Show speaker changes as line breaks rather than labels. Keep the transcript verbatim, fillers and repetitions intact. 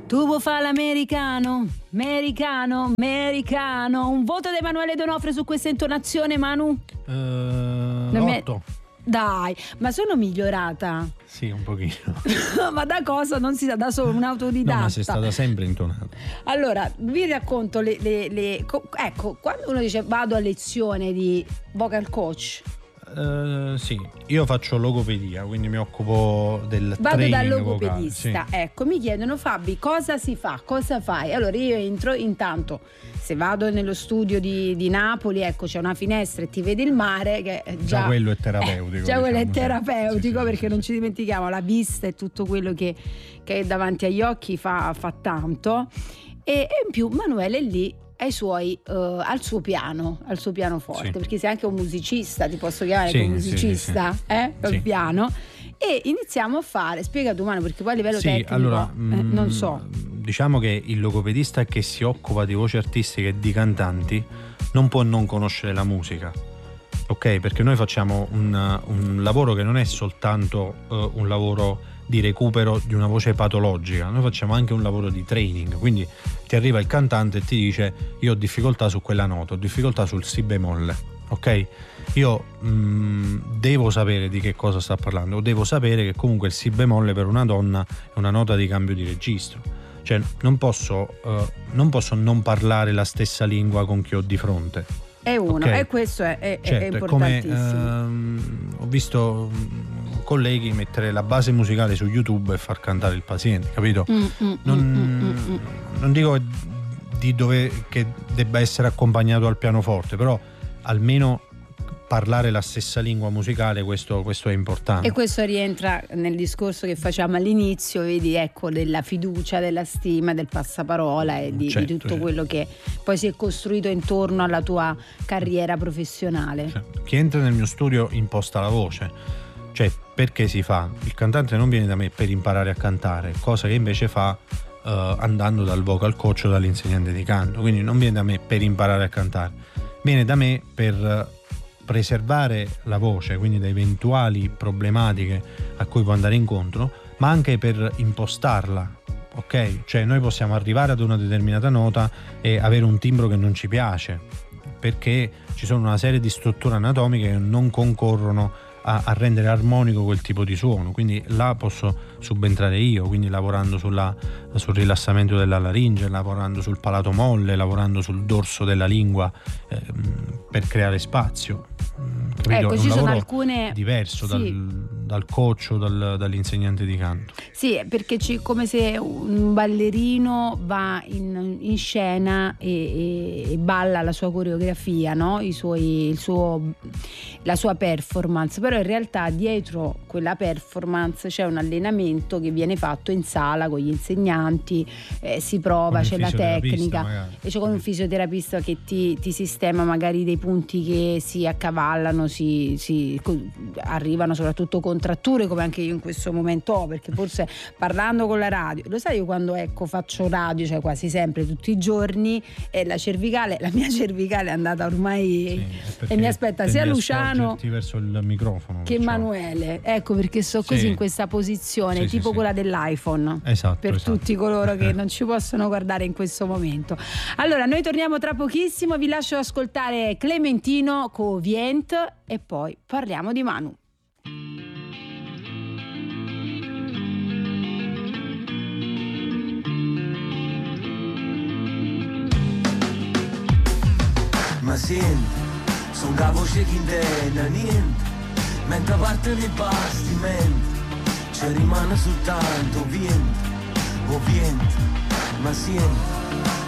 Tu vuoi fare l'americano? Americano, americano. Un voto di Emanuele Donofrio su questa intonazione, Manu?
Uh,
mi...
otto.
Dai, ma sono migliorata?
Sì, un pochino.
Ma da cosa? Non si sa, da solo un autodidatta.
No, ma sei stata sempre intonata.
Allora, vi racconto le, le, le... Ecco, quando uno dice vado a lezione di vocal coach...
Uh, sì, io faccio logopedia, quindi mi occupo del
vado
training
dal logopedista,
vocale, sì.
Ecco, mi chiedono: Fabi, cosa si fa? Cosa fai? Allora io entro, intanto se vado nello studio di, di Napoli, ecco, c'è una finestra e ti vedi il mare, che già,
già quello è terapeutico,
eh, già quello
diciamo,
è terapeutico,
sì, sì,
perché
sì,
non
sì.
ci dimentichiamo, la vista e tutto quello che, che è davanti agli occhi fa, fa tanto. E, e in più Manuele è lì ai suoi, uh, al suo piano, al suo pianoforte,
sì.
Perché sei anche un musicista, ti posso chiamare
sì,
come musicista,
sì, sì.
eh? Col
sì.
piano. E iniziamo a fare, spiega tu, Manu, perché poi a livello
sì,
tecnico
allora,
eh, non so.
Diciamo che il logopedista che si occupa di voci artistiche e di cantanti non può non conoscere la musica, ok? Perché noi facciamo un, un lavoro che non è soltanto uh, un lavoro di recupero di una voce patologica, noi facciamo anche un lavoro di training, quindi ti arriva il cantante e ti dice: io ho difficoltà su quella nota, ho difficoltà sul si bemolle, ok? Io mh, devo sapere di che cosa sta parlando, o devo sapere che comunque il si bemolle per una donna è una nota di cambio di registro, cioè non posso, uh, non posso non parlare la stessa lingua con chi ho di fronte.
È uno,
okay?
E questo è, è,
certo,
è importantissimo.
È come, ehm, ho visto colleghi mettere la base musicale su YouTube e far cantare il paziente, capito?
Mm, mm,
non,
mm, mm, mm.
non dico di dove che debba essere accompagnato al pianoforte, però almeno parlare la stessa lingua musicale, questo, questo è importante.
E questo rientra nel discorso che facciamo all'inizio, vedi, ecco, della fiducia, della stima, del passaparola e di,
certo,
di tutto
certo.
quello che poi si è costruito intorno alla tua carriera professionale.
Certo. Chi entra nel mio studio imposta la voce, cioè perché si fa? Il cantante non viene da me per imparare a cantare, cosa che invece fa uh, andando dal vocal coach o dall'insegnante di canto, quindi non viene da me per imparare a cantare, viene da me per preservare la voce, quindi da eventuali problematiche a cui può andare incontro, ma anche per impostarla, ok? Cioè noi possiamo arrivare ad una determinata nota e avere un timbro che non ci piace, perché ci sono una serie di strutture anatomiche che non concorrono a, a rendere armonico quel tipo di suono, quindi là posso subentrare io, quindi lavorando sulla, sul rilassamento della laringe, lavorando sul palato molle, lavorando sul dorso della lingua, eh, per creare spazio. Capito?
Ecco, ci sono alcune
diverso
sì.
dal, dal coach o dal, dall'insegnante di canto.
Sì, perché è come se un ballerino va in, in scena e, e, e balla la sua coreografia, no? I suoi, il suo, la sua performance, però in realtà dietro quella performance c'è un allenamento che viene fatto in sala con gli insegnanti, eh, si prova, c'è la tecnica
magari.
E c'è con un fisioterapista che ti, ti sistema magari dei punti che si accavallano, si, si arrivano soprattutto contratture, come anche io in questo momento ho, perché forse parlando con la radio, lo sai, io quando ecco faccio radio, cioè quasi sempre tutti i giorni, e la cervicale, la mia cervicale è andata ormai sì, e mi aspetta sia Luciano
verso il microfono
che Emanuele, ecco perché sto così sì. in questa posizione sì, tipo sì, quella sì. dell'iPhone,
esatto,
per
esatto.
tutti coloro che non ci possono guardare in questo momento. Allora noi torniamo tra pochissimo, vi lascio ascoltare Clementino con Vient e poi parliamo di Manu.
Ma senti, son la voce che intende niente, mentre parte nei bastimenti, ci rimane soltanto vento, o vento, ma senti.